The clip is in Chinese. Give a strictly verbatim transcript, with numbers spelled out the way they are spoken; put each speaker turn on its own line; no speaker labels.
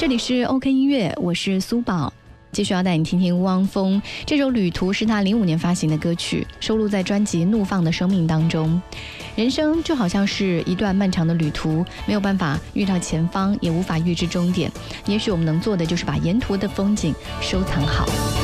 这里是 OK 音乐，我是苏宝，继续要带你听听汪峰。这首《旅途》是他零五年发行的歌曲，收录在专辑《怒放的生命》当中。人生就好像是一段漫长的旅途，没有办法遇到前方，也无法预知终点。也许我们能做的就是把沿途的风景收藏好。